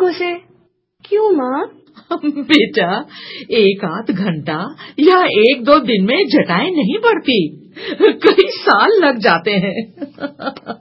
घुसे। क्यों माँ? बेटा, 1 आध घंटा या 1-2 दिन में जटाएं नहीं बढ़ती, कई साल लग जाते हैं।